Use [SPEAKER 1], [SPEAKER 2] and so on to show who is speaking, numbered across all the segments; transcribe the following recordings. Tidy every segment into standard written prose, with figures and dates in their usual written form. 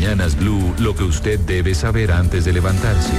[SPEAKER 1] Mañanas Blue, lo que usted debe saber antes de levantarse.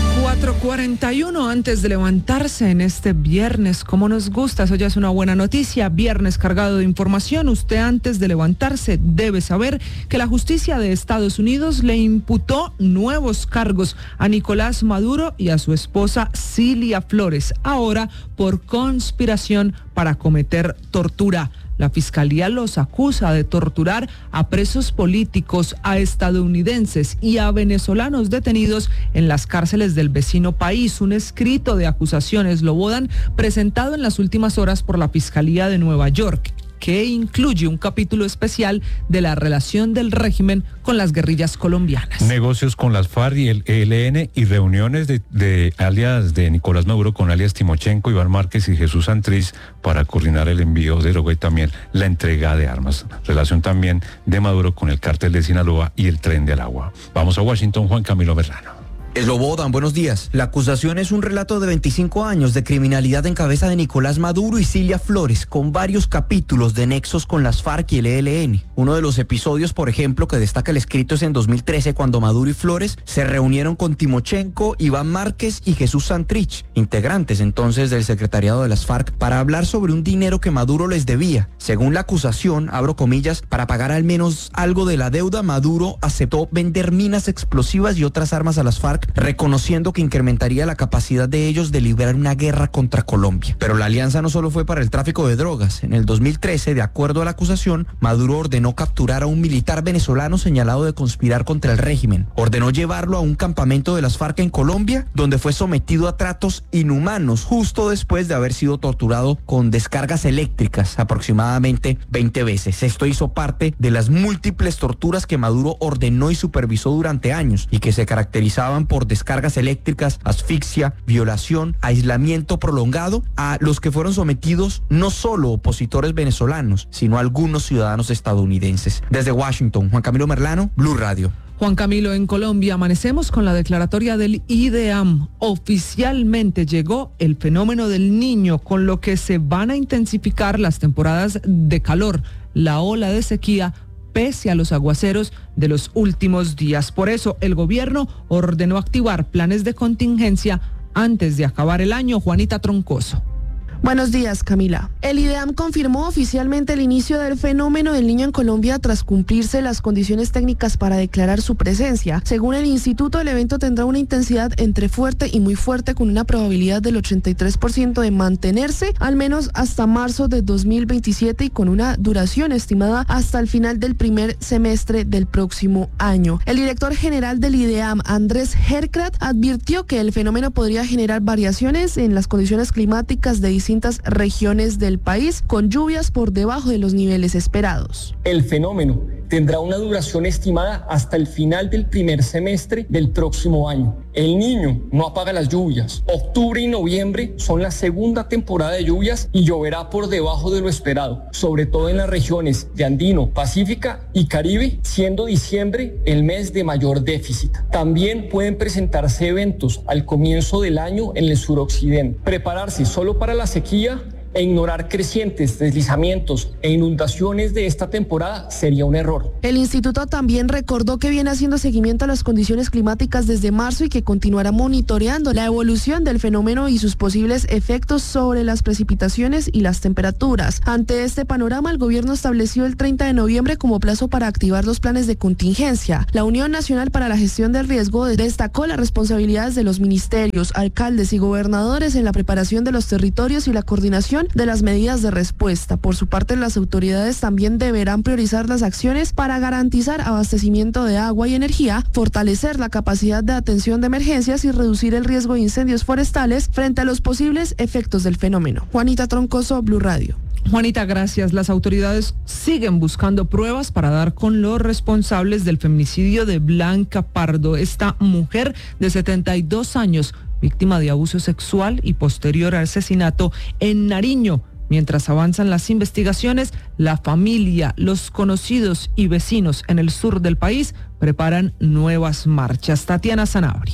[SPEAKER 2] 4:41 antes de levantarse en este viernes, como nos gusta, eso ya es una buena noticia, viernes cargado de información. Usted antes de levantarse debe saber que la justicia de Estados Unidos le imputó nuevos cargos a Nicolás Maduro y a su esposa Cilia Flores, ahora por conspiración para cometer tortura. La fiscalía los acusa de torturar a presos políticos, a estadounidenses y a venezolanos detenidos en las cárceles del vecino país. Un escrito de acusaciones lo bodan presentado en las últimas horas por la Fiscalía de Nueva York, que incluye un capítulo especial de la relación del régimen con las guerrillas colombianas.
[SPEAKER 3] Negocios con las FARC y el ELN y reuniones de alias de Nicolás Maduro con alias Timochenko, Iván Márquez y Jesús Santrich para coordinar el envío de droga y también la entrega de armas. Relación también de Maduro con el cártel de Sinaloa y el Tren del Agua. Vamos a Washington, Juan Camilo Merlano.
[SPEAKER 4] Slobodan, buenos días. La acusación es un relato de 25 años de criminalidad en cabeza de Nicolás Maduro y Cilia Flores, con varios capítulos de nexos con las FARC y el ELN. Uno de los episodios, por ejemplo, que destaca el escrito es en 2013, cuando Maduro y Flores se reunieron con Timochenko, Iván Márquez y Jesús Santrich, integrantes entonces del secretariado de las FARC, para hablar sobre un dinero que Maduro les debía. Según la acusación, abro comillas, para pagar al menos algo de la deuda, Maduro aceptó vender minas explosivas y otras armas a las FARC, reconociendo que incrementaría la capacidad de ellos de librar una guerra contra Colombia. Pero la alianza no solo fue para el tráfico de drogas. En el 2013, de acuerdo a la acusación, Maduro ordenó capturar a un militar venezolano señalado de conspirar contra el régimen. Ordenó llevarlo a un campamento de las FARC en Colombia, donde fue sometido a tratos inhumanos justo después de haber sido torturado con descargas eléctricas aproximadamente 20 veces. Esto hizo parte de las múltiples torturas que Maduro ordenó y supervisó durante años y que se caracterizaban por descargas eléctricas, asfixia, violación, aislamiento prolongado, a los que fueron sometidos no solo opositores venezolanos, sino algunos ciudadanos estadounidenses. Desde Washington, Juan Camilo Merlano, Blue Radio.
[SPEAKER 2] Juan Camilo, en Colombia amanecemos con la declaratoria del IDEAM. Oficialmente llegó el fenómeno del Niño, con lo que se van a intensificar las temporadas de calor, la ola de sequía, pese a los aguaceros de los últimos días. Por eso, el gobierno ordenó activar planes de contingencia antes de acabar el año. Juanita Troncoso.
[SPEAKER 5] Buenos días, Camila. El IDEAM confirmó oficialmente el inicio del fenómeno del Niño en Colombia tras cumplirse las condiciones técnicas para declarar su presencia. Según el instituto, el evento tendrá una intensidad entre fuerte y muy fuerte, con una probabilidad del 83% de mantenerse al menos hasta marzo de 2027 y con una duración estimada hasta el final del primer semestre del próximo año. El director general del IDEAM, Andrés Herkrat, advirtió que el fenómeno podría generar variaciones en las condiciones climáticas de distintas regiones del país, con lluvias por debajo de los niveles esperados.
[SPEAKER 6] El fenómeno tendrá una duración estimada hasta el final del primer semestre del próximo año. El Niño no apaga las lluvias. Octubre y noviembre son la segunda temporada de lluvias y lloverá por debajo de lo esperado, sobre todo en las regiones de Andino, Pacífica y Caribe, siendo diciembre el mes de mayor déficit. También pueden presentarse eventos al comienzo del año en el suroccidente. Prepararse solo para la sequía e ignorar crecientes deslizamientos e inundaciones de esta temporada sería un error.
[SPEAKER 5] El instituto también recordó que viene haciendo seguimiento a las condiciones climáticas desde marzo y que continuará monitoreando la evolución del fenómeno y sus posibles efectos sobre las precipitaciones y las temperaturas. Ante este panorama, el gobierno estableció el 30 de noviembre como plazo para activar los planes de contingencia. La Unión Nacional para la Gestión del Riesgo destacó las responsabilidades de los ministerios, alcaldes y gobernadores en la preparación de los territorios y la coordinación de las medidas de respuesta. Por su parte, las autoridades también deberán priorizar las acciones para garantizar abastecimiento de agua y energía, fortalecer la capacidad de atención de emergencias y reducir el riesgo de incendios forestales frente a los posibles efectos del fenómeno. Juanita Troncoso, Blue Radio.
[SPEAKER 2] Juanita, gracias. Las autoridades siguen buscando pruebas para dar con los responsables del feminicidio de Blanca Pardo. Esta mujer de 72 años, víctima de abuso sexual y posterior asesinato en Nariño. Mientras avanzan las investigaciones, la familia, los conocidos y vecinos en el sur del país preparan nuevas marchas. Tatiana Sanabria.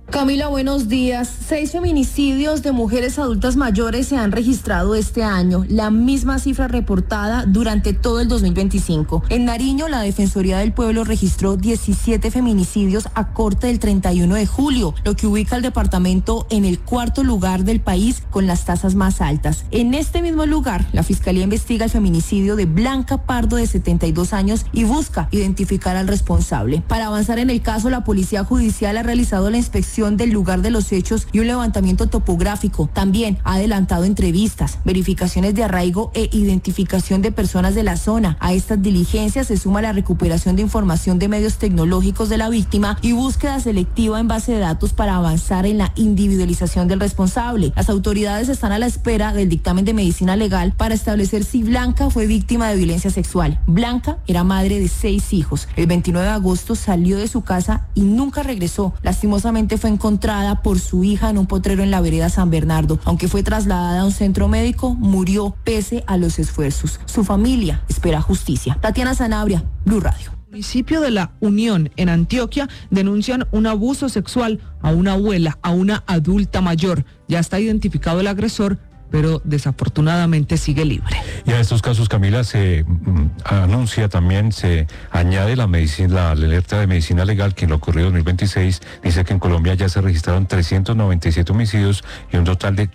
[SPEAKER 7] Camila, buenos días. 6 feminicidios de mujeres adultas mayores se han registrado este año, la misma cifra reportada durante todo el 2025. En Nariño, la Defensoría del Pueblo registró 17 feminicidios a corte del 31 de julio, lo que ubica al departamento en el 4º lugar del país con las tasas más altas. En este mismo lugar, la Fiscalía investiga el feminicidio de Blanca Pardo, de 72 años, y busca identificar al responsable. Para avanzar en el caso, la Policía Judicial ha realizado la inspección del lugar de los hechos y un levantamiento topográfico. También ha adelantado entrevistas, verificaciones de arraigo e identificación de personas de la zona. A estas diligencias se suma la recuperación de información de medios tecnológicos de la víctima y búsqueda selectiva en base de datos para avanzar en la individualización del responsable. Las autoridades están a la espera del dictamen de medicina legal para establecer si Blanca fue víctima de violencia sexual. Blanca era madre de 6 hijos. El 29 de agosto salió de su casa y nunca regresó. Lastimosamente fue encontrada por su hija en un potrero en la vereda San Bernardo. Aunque fue trasladada a un centro médico, murió pese a los esfuerzos. Su familia espera justicia. Tatiana Sanabria, Blue Radio.
[SPEAKER 2] Municipio de La Unión, en Antioquia, denuncian un abuso sexual a una abuela, a una adulta mayor. Ya está identificado el agresor, pero desafortunadamente sigue libre.
[SPEAKER 3] Y a estos casos, Camila, se anuncia también, se añade la alerta de medicina legal que en lo ocurrido en 2026 dice que en Colombia ya se registraron 397 homicidios y un total de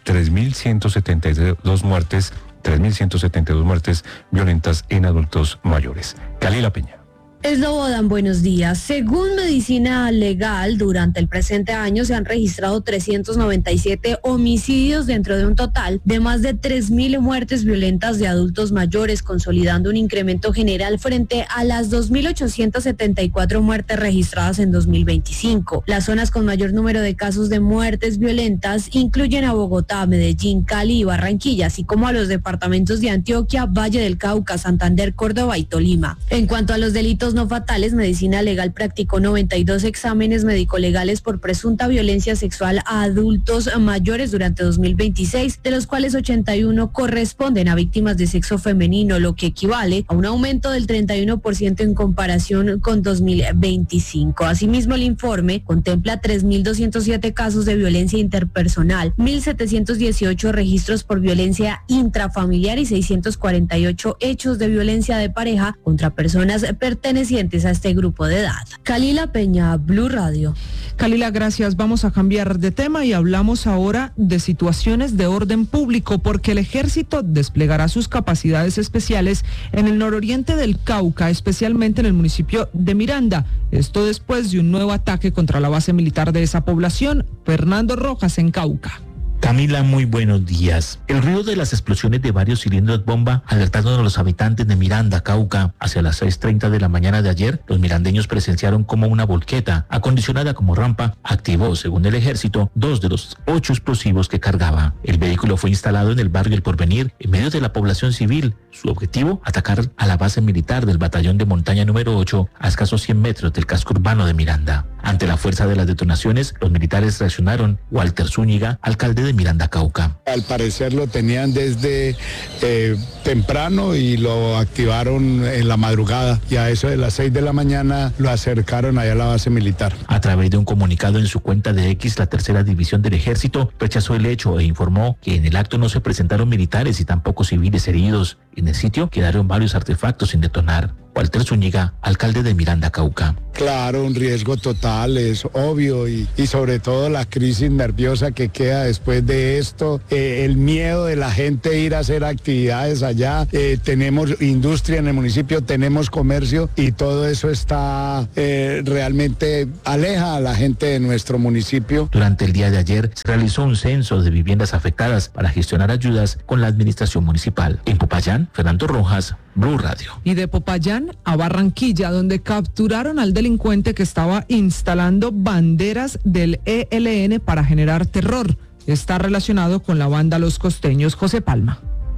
[SPEAKER 3] 3.172 muertes violentas en adultos mayores. Kalila Peña.
[SPEAKER 8] Eslobodan, buenos días. Según Medicina Legal, durante el presente año se han registrado 397 homicidios dentro de un total de más de 3.000 muertes violentas de adultos mayores, consolidando un incremento general frente a las 2.874 muertes registradas en 2025. Las zonas con mayor número de casos de muertes violentas incluyen a Bogotá, Medellín, Cali y Barranquilla, así como a los departamentos de Antioquia, Valle del Cauca, Santander, Córdoba y Tolima. En cuanto a los delitos no fatales, Medicina Legal practicó 92 exámenes médico-legales por presunta violencia sexual a adultos mayores durante 2026, de los cuales 81 corresponden a víctimas de sexo femenino, lo que equivale a un aumento del 31% en comparación con 2025. Asimismo, el informe contempla 3.207 casos de violencia interpersonal, 1.718 registros por violencia intrafamiliar y 648 hechos de violencia de pareja contra personas pertenecientes a este grupo de edad. Kalila Peña, Blue Radio.
[SPEAKER 2] Kalila, gracias. Vamos a cambiar de tema y hablamos ahora de situaciones de orden público, porque el ejército desplegará sus capacidades especiales en el nororiente del Cauca, especialmente en el municipio de Miranda. Esto después de un nuevo ataque contra la base militar de esa población. Fernando Rojas, en Cauca.
[SPEAKER 9] Camila, muy buenos días. El ruido de las explosiones de varios cilindros bomba alertaron a los habitantes de Miranda, Cauca. Hacia las 6:30 de la mañana de ayer, los mirandeños presenciaron como una volqueta, acondicionada como rampa, activó, según el ejército, 2 de los 8 explosivos que cargaba. El vehículo fue instalado en el barrio El Porvenir, en medio de la población civil. Su objetivo, atacar a la base militar del batallón de montaña número 8, a escasos 100 metros del casco urbano de Miranda. Ante la fuerza de las detonaciones, los militares reaccionaron. Walter Zúñiga, alcalde de Miranda, Cauca.
[SPEAKER 10] Al parecer lo tenían desde temprano y lo activaron en la madrugada, y a eso de las 6 de la mañana lo acercaron allá a la base militar.
[SPEAKER 9] A través de un comunicado en su cuenta de X, la tercera división del ejército rechazó el hecho e informó que en el acto no se presentaron militares y tampoco civiles heridos. En el sitio quedaron varios artefactos sin detonar. Walter Zúñiga, alcalde de Miranda, Cauca.
[SPEAKER 10] Claro, un riesgo total, es obvio, y sobre todo la crisis nerviosa que queda después de esto, el miedo de la gente ir a hacer actividades allá. Tenemos industria en el municipio, tenemos comercio, y todo eso está realmente aleja a la gente de nuestro municipio.
[SPEAKER 9] Durante el día de ayer se realizó un censo de viviendas afectadas para gestionar ayudas con la administración municipal. En Popayán, Fernando Rojas, Blue Radio.
[SPEAKER 2] Y de Popayán a Barranquilla, donde capturaron al delincuente que estaba instalando banderas del ELN para generar terror. Está relacionado con la banda Los Costeños. José Palma.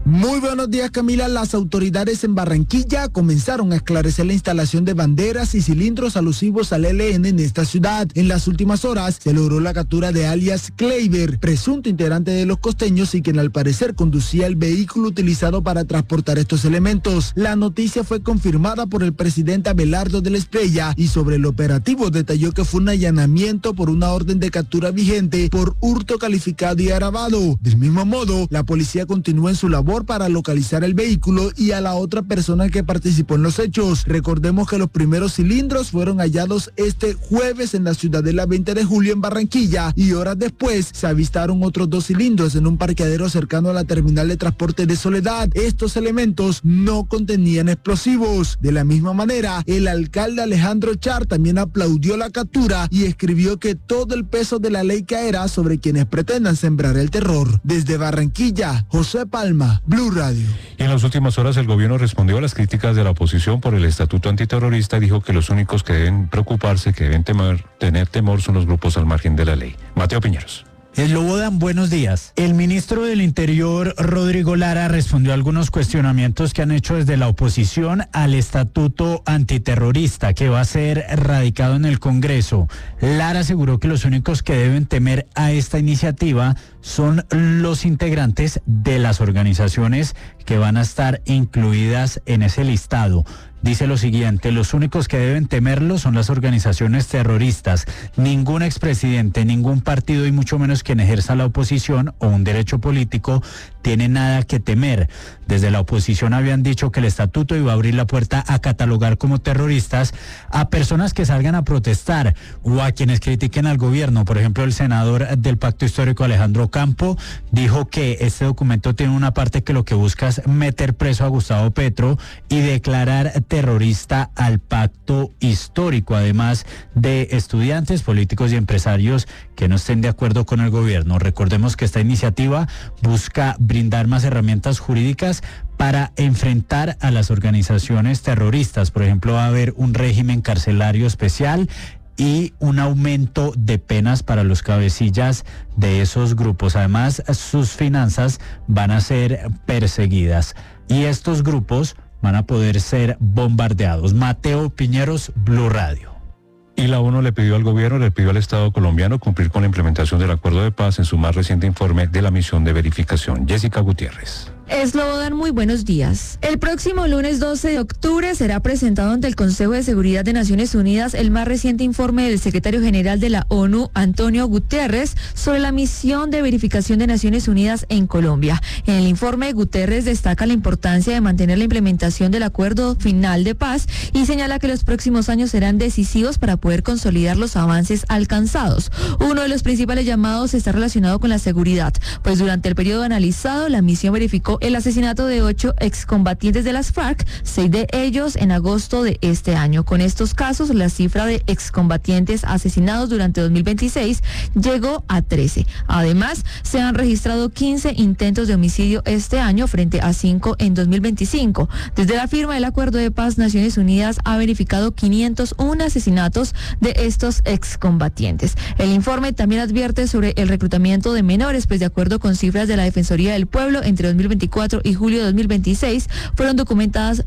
[SPEAKER 11] Muy buenos días, Camila. Las autoridades en Barranquilla comenzaron a esclarecer la instalación de banderas y cilindros alusivos al ELN en esta ciudad. En las últimas horas se logró la captura de alias Kleiber, presunto integrante de Los Costeños y quien al parecer conducía el vehículo utilizado para transportar estos elementos. La noticia fue confirmada por el presidente Abelardo de la Espriella y sobre el operativo detalló que fue un allanamiento por una orden de captura vigente por hurto calificado y agravado. Del mismo modo, la policía continúa en su labor para localizar el vehículo y a la otra persona que participó en los hechos. Recordemos que los primeros cilindros fueron hallados este jueves en la ciudadela 20 de julio en Barranquilla y horas después se avistaron otros 2 cilindros en un parqueadero cercano a la terminal de transporte de Soledad. Estos elementos no contenían explosivos. De la misma manera, el alcalde Alejandro Char también aplaudió la captura y escribió que todo el peso de la ley caerá sobre quienes pretendan sembrar el terror. Desde Barranquilla, José Palma, Blue Radio.
[SPEAKER 3] Y en las últimas horas el gobierno respondió a las críticas de la oposición por el estatuto antiterrorista y dijo que los únicos que deben preocuparse, que deben tener temor son los grupos al margen de la ley. Mateo Piñeros.
[SPEAKER 12] Slobodan, buenos días. El ministro del Interior, Rodrigo Lara, respondió a algunos cuestionamientos que han hecho desde la oposición al estatuto antiterrorista que va a ser radicado en el Congreso. Lara aseguró que los únicos que deben temer a esta iniciativa son los integrantes de las organizaciones que van a estar incluidas en ese listado. Dice lo siguiente: los únicos que deben temerlo son las organizaciones terroristas. Ningún expresidente, ningún partido y mucho menos quien ejerza la oposición o un derecho político tiene nada que temer. Desde la oposición habían dicho que el estatuto iba a abrir la puerta a catalogar como terroristas a personas que salgan a protestar o a quienes critiquen al gobierno. Por ejemplo, el senador del Pacto Histórico, Alejandro Campo, dijo que este documento tiene una parte que lo que busca es meter preso a Gustavo Petro y declarar terrorista al Pacto Histórico, además de estudiantes, políticos y empresarios que no estén de acuerdo con el gobierno. Recordemos que esta iniciativa busca brindar más herramientas jurídicas para enfrentar a las organizaciones terroristas. Por ejemplo, va a haber un régimen carcelario especial y un aumento de penas para los cabecillas de esos grupos. Además, sus finanzas van a ser perseguidas y estos grupos van a poder ser bombardeados. Mateo Piñeros, Blue Radio.
[SPEAKER 3] Y la ONU le pidió al Estado colombiano cumplir con la implementación del acuerdo de paz en su más reciente informe de la misión de verificación. Jessica Gutiérrez.
[SPEAKER 13] Slobodan, muy buenos días. El próximo lunes 12 de octubre será presentado ante el Consejo de Seguridad de Naciones Unidas el más reciente informe del secretario general de la ONU, Antonio Guterres, sobre la misión de verificación de Naciones Unidas en Colombia. En el informe, Guterres destaca la importancia de mantener la implementación del acuerdo final de paz y señala que los próximos años serán decisivos para poder consolidar los avances alcanzados. Uno de los principales llamados está relacionado con la seguridad, pues durante el periodo analizado, la misión verificó el asesinato de 8 excombatientes de las FARC, 6 de ellos en agosto de este año. Con estos casos, la cifra de excombatientes asesinados durante 2026 llegó a 13. Además, se han registrado 15 intentos de homicidio este año frente a 5 en 2025. Desde la firma del Acuerdo de Paz, Naciones Unidas ha verificado 501 asesinatos de estos excombatientes. El informe también advierte sobre el reclutamiento de menores, pues de acuerdo con cifras de la Defensoría del Pueblo, entre 2024 y julio de 2026 fueron documentadas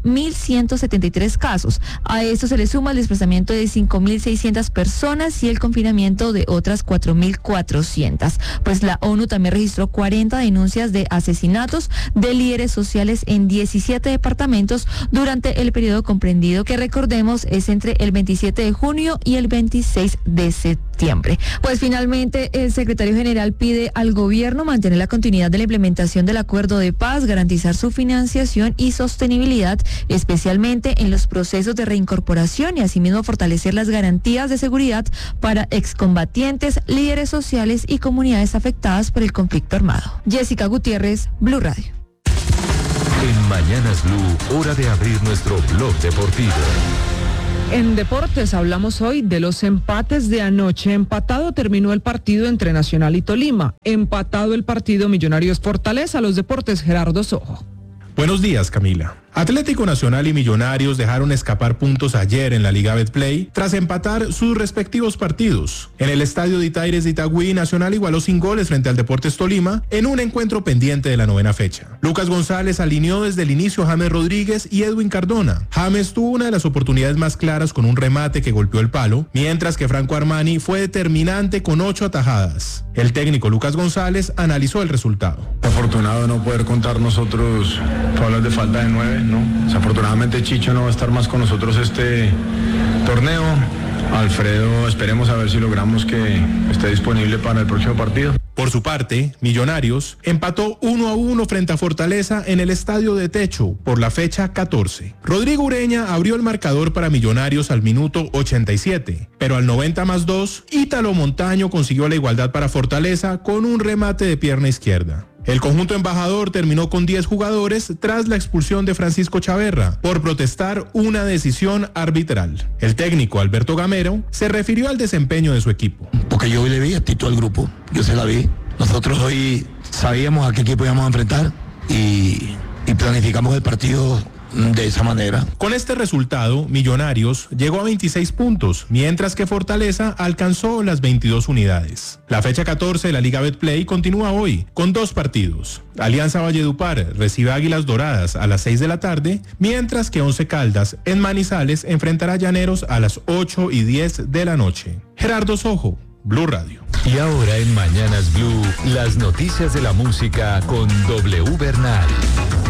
[SPEAKER 13] 1.173 casos. A esto se le suma el desplazamiento de 5.600 personas y el confinamiento de otras 4.400. Pues la ONU también registró 40 denuncias de asesinatos de líderes sociales en 17 departamentos durante el periodo comprendido, que recordemos es entre el 27 de junio y el 26 de septiembre. Pues finalmente el secretario general pide al gobierno mantener la continuidad de la implementación del acuerdo de paz, garantizar su financiación y sostenibilidad, especialmente en los procesos de reincorporación, y asimismo fortalecer las garantías de seguridad para excombatientes, líderes sociales y comunidades afectadas por el conflicto armado. Jessica Gutiérrez, Blue Radio.
[SPEAKER 1] En Mañanas Blue, hora de abrir nuestro blog deportivo.
[SPEAKER 2] En deportes hablamos hoy de los empates de anoche. Empatado terminó el partido entre Nacional y Tolima. Empatado el partido Millonarios Fortaleza. Los deportes, Gerardo Sojo.
[SPEAKER 14] Buenos días, Camila. Atlético Nacional y Millonarios dejaron escapar puntos ayer en la Liga Betplay tras empatar sus respectivos partidos. En el estadio de Itaires de Itagüí, Nacional igualó sin goles frente al Deportes Tolima en un encuentro pendiente de la 9ª fecha. Lucas González alineó desde el inicio a James Rodríguez y Edwin Cardona. James tuvo una de las oportunidades más claras con un remate que golpeó el palo, mientras que Franco Armani fue determinante con 8 atajadas. El técnico Lucas González analizó el resultado.
[SPEAKER 15] Afortunado de no poder contar nosotros, tú hablas de falta de 9, ¿no? Desafortunadamente Chicho no va a estar más con nosotros este torneo. Alfredo, esperemos a ver si logramos que esté disponible para el próximo partido.
[SPEAKER 14] Por su parte, Millonarios empató 1-1 frente a Fortaleza en el Estadio de Techo por la fecha 14. Rodrigo Ureña abrió el marcador para Millonarios al minuto 87, pero al 90+2, Ítalo Montaño consiguió la igualdad para Fortaleza con un remate de pierna izquierda. El conjunto embajador terminó con 10 jugadores tras la expulsión de Francisco Chaverra por protestar una decisión arbitral. El técnico Alberto Gamero se refirió al desempeño de su equipo.
[SPEAKER 16] Porque yo hoy le vi actitud al grupo, yo se la vi. Nosotros hoy sabíamos a qué equipo íbamos a enfrentar y planificamos el partido de esa manera.
[SPEAKER 14] Con este resultado, Millonarios llegó a 26 puntos, mientras que Fortaleza alcanzó las 22 unidades. La fecha 14 de la Liga Betplay continúa hoy, con 2 partidos. Alianza Valledupar recibe Águilas Doradas a las 6 de la tarde, mientras que Once Caldas en Manizales enfrentará a Llaneros a las 8:10 de la noche. Gerardo Sojo, Blue Radio.
[SPEAKER 1] Y ahora en Mañanas Blue, las noticias de la música con W Bernal.